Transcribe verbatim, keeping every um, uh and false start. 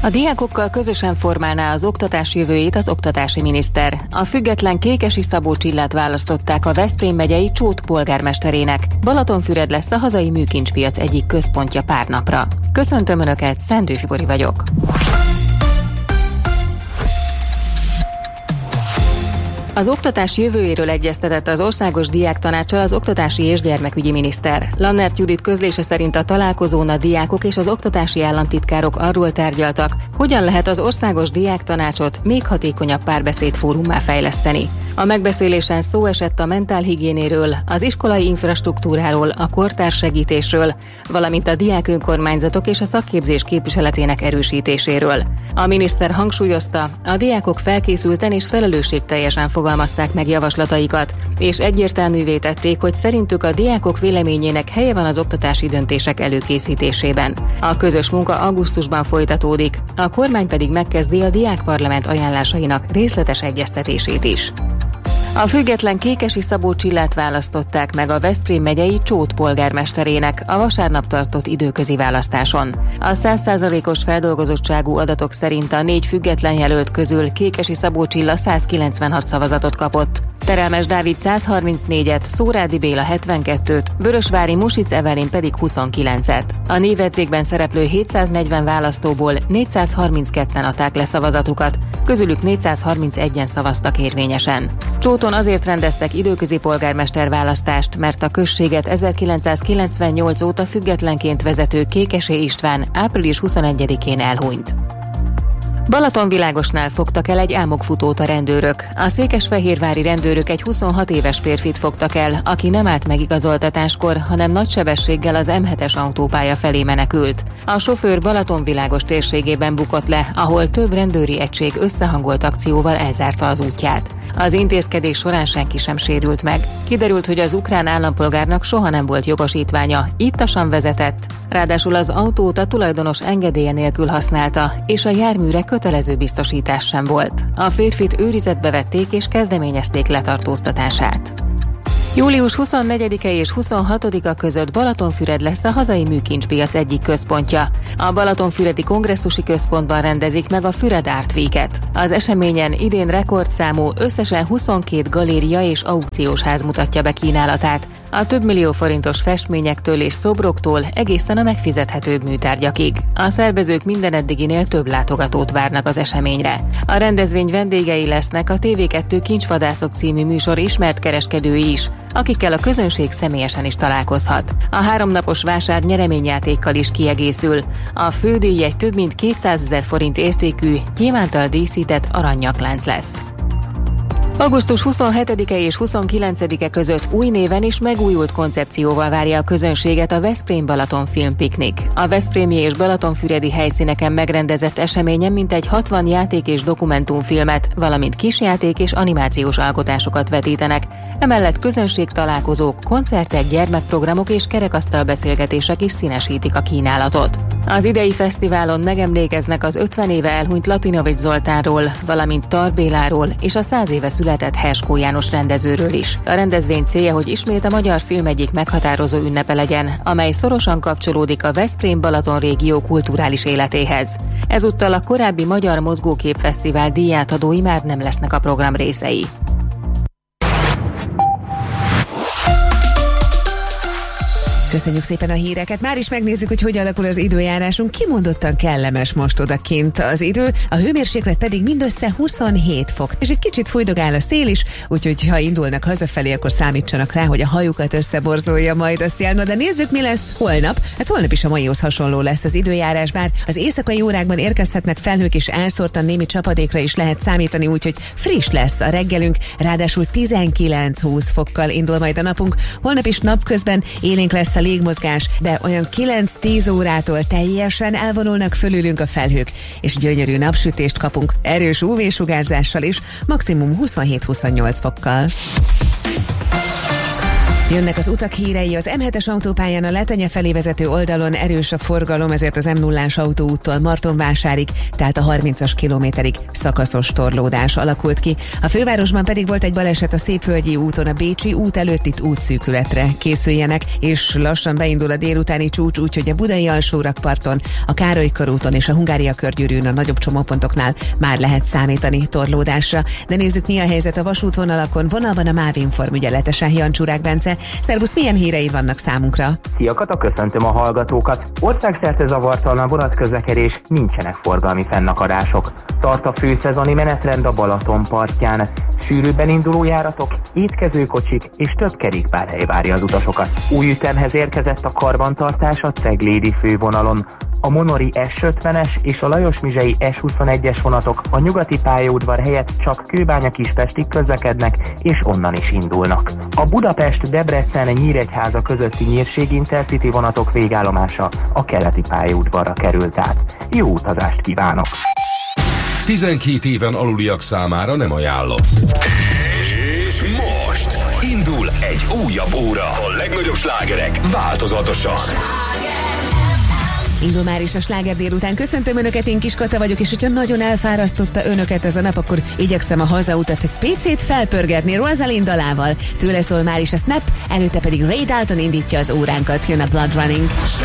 A diákokkal közösen formálná az oktatás jövőjét az oktatási miniszter. A független Kékesi Szabó Csillát választották a Veszprém megyei Csót polgármesterének. Balatonfüred lesz a hazai műkincspiac egyik központja pár napra. Köszöntöm Önöket, Szendő Fibori vagyok. Az oktatás jövőjéről egyeztetett az Országos Diáktanáccsal az oktatási és gyermekügyi miniszter. Lannert Judit közlése szerint a találkozón a diákok és az oktatási államtitkárok arról tárgyaltak, hogyan lehet az Országos Diáktanácsot még hatékonyabb párbeszédfórummá fejleszteni. A megbeszélésen szó esett a mentálhigiénéről, az iskolai infrastruktúráról, a kortárs segítésről, valamint a diák önkormányzatok és a szakképzés képviseletének erősítéséről. A miniszter hangsúlyozta, a diákok felkészülten és felelősségteljesen fogalmazták meg javaslataikat, és egyértelművé tették, hogy szerintük a diákok véleményének helye van az oktatási döntések előkészítésében. A közös munka augusztusban folytatódik, a kormány pedig megkezdi a diákparlament ajánlásainak részletes egyeztetését is. A független Kékesi Szabó Csillát választották meg a Veszprém megyei Csót polgármesterének a vasárnap tartott időközi választáson. A száz százalékos feldolgozottságú adatok szerint a négy független jelölt közül Kékesi Szabó Csilla száz kilencvenhat szavazatot kapott. Terelmes Dávid száz harmincnégyet, Szórádi Béla hetvenkettőt, Vörösvári Music Evelyn pedig huszonkilencet. A névjegyzékben szereplő hétszáznegyven választóból négyszázharmincketten adták le szavazatukat, közülük négyszázharmincegyen szavaztak érvényesen. Csóton azért rendeztek időközi polgármester-választást, mert a községet ezerkilencszázkilencvennyolc óta függetlenként vezető Kékesé István április huszonegyedikén elhunyt. Balatonvilágosnál fogtak el egy álmokfutót a rendőrök. A székesfehérvári rendőrök egy huszonhat éves férfit fogtak el, aki nem állt meg igazoltatáskor, hanem nagy sebességgel az em hetes autópálya felé menekült. A sofőr Balatonvilágos térségében bukott le, ahol több rendőri egység összehangolt akcióval elzárta az útját. Az intézkedés során senki sem sérült meg. Kiderült, hogy az ukrán állampolgárnak soha nem volt jogosítványa, ittasan vezetett, ráadásul az autót a tulajdonos engedélye nélkül használta, és a járműre kötelező biztosítás sem volt. A férfit őrizetbe vették és kezdeményezték letartóztatását. július huszonnegyedike és huszonhatodika között Balatonfüred lesz a hazai műkincspiac egyik központja. A Balatonfüredi Kongresszusi Központban rendezik meg a Füred Art Week-et. Az eseményen idén rekordszámú, összesen huszonkét galéria és aukciós ház mutatja be kínálatát. A több millió forintos festményektől és szobroktól egészen a megfizethetőbb műtárgyakig. A szervezők minden eddiginél több látogatót várnak az eseményre. A rendezvény vendégei lesznek a té vé kettő Kincsvadászok című műsor ismert kereskedői is, akikkel a közönség személyesen is találkozhat. A háromnapos vásár nyereményjátékkal is kiegészül. A fődíj egy több mint kétszázezer forint értékű, gyémánttal díszített aranynyaklánc lesz. augusztus huszonhetedike és huszonkilencedike között új néven és megújult koncepcióval várja a közönséget a Veszprém Balaton Filmpiknik. A veszprémi és balatonfüredi helyszíneken megrendezett eseményen mintegy hatvan játék és dokumentumfilmet, valamint kisjáték és animációs alkotásokat vetítenek. Emellett közönségtalálkozók, koncertek, gyermekprogramok és kerekasztalbeszélgetések is színesítik a kínálatot. Az idei fesztiválon megemlékeznek az ötven éve elhunyt Latinovics Zoltánról, valamint Tar Béláról és a száz éve született Herskó János rendezőről is. A rendezvény célja, hogy ismét a magyar film egyik meghatározó ünnepe legyen, amely szorosan kapcsolódik a Veszprém-Balaton régió kulturális életéhez. Ezúttal a korábbi Magyar Mozgókép Fesztivál díjátadói már nem lesznek a program részei. Köszönjük szépen a híreket. Már is megnézzük, hogy hogy alakul az időjárásunk. Kimondottan kellemes most odakint az idő, a hőmérséklet pedig mindössze huszonhét fok. És egy kicsit fújdogál a szél is, úgyhogy ha indulnak hazafelé, akkor számítsanak rá, hogy a hajukat összeborzolja majd a szél. No, de nézzük, mi lesz holnap. Hát holnap is a maihoz hasonló lesz az időjárás, bár az éjszakai órákban érkezhetnek felhők, és elszórtan némi csapadékra is lehet számítani, úgyhogy friss lesz a reggelünk, ráadásul tizenkilenc-húsz fokkal indul majd a napunk. Holnap is napközben élénk lesz a légmozgás, de olyan kilenc-tíz órától teljesen elvonulnak fölülünk a felhők, és gyönyörű napsütést kapunk erős ú vé-sugárzással is, maximum huszonhét-huszonnyolc fokkal. Jönnek az utak hírei, az em hetes autópályán a Letenye felé vezető oldalon erős a forgalom, ezért az em nullás autóúttól Martonvásárig, tehát a harmincas kilométerig szakaszos torlódás alakult ki. A fővárosban pedig volt egy baleset a Szépvölgyi úton, a Bécsi út előtt, itt útszűkületre készüljenek, és lassan beindul a délutáni csúcs, úgyhogy a Budai Alsórakparton, a Károly körúton és a Hungária körgyűrűn a nagyobb csomópontoknál már lehet számítani torlódásra. De nézzük, mi a helyzet a vasútvonalakon. Vonalban a MÁV Inform ügyeletese, Jancsúrák Bence. Szervusz, milyen híreid vannak számunkra? Szia Kata, köszöntöm a hallgatókat! Országszerte zavartalan vonatközlekedés, nincsenek forgalmi fennakadások. Tart a főszezoni menetrend a Balaton partján. Sűrűbben induló járatok, étkezőkocsik és több kerékpárhely várja az utasokat. Új ütemhez érkezett a karbantartás a Ceglédi fővonalon. A Monori es ötvenes és a Lajos-Mizsei es huszonegyes vonatok a nyugati pályaudvar helyett csak Kőbánya-Kispestig közlekednek, és onnan is indulnak. A Budapest-Debrecen-Nyíregyháza közötti Nyírség Intercity vonatok végállomása a keleti pályaudvarra került át. Jó utazást kívánok! tizenkét éven aluliak számára nem ajánlott. És most indul egy újabb óra. A legnagyobb slágerek változatosan. Indul már is a Sláger délután. Köszöntöm Önöket, én Kis Kata vagyok, és hogyha nagyon elfárasztotta Önöket ez a nap, akkor igyekszem a hazautat egy picit felpörgetni Rosalind dalával. Tőle szól már is a Snap, előtte pedig Ray Dalton indítja az óránkat, jön a Blood Running.